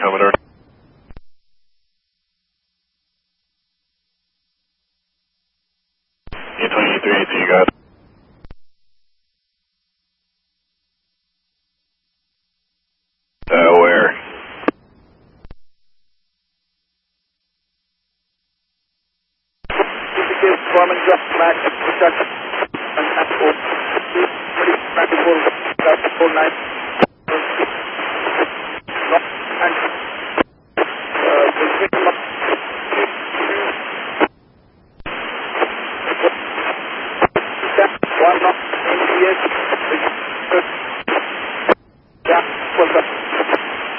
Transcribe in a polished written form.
Commodore. U-23, you got it. Where? Foreman just back to production.